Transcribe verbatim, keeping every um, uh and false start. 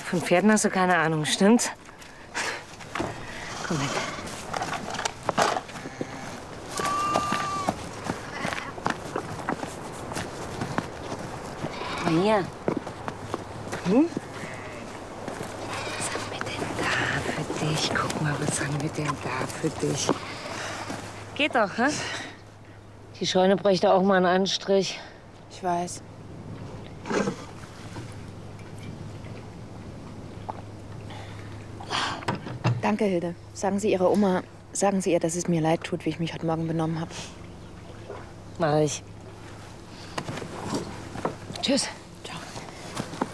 Von Pferden hast du keine Ahnung, stimmt's? Komm mit. Mal hier. Hm? Was haben wir denn da für dich? Guck mal, was haben wir denn da für dich? Geht doch, hä? Die Scheune bräuchte auch mal einen Anstrich. Ich weiß. Danke, Hilde. Sagen Sie Ihrer Oma, sagen Sie ihr, dass es mir leid tut, wie ich mich heute Morgen benommen habe. Mach ich. Tschüss.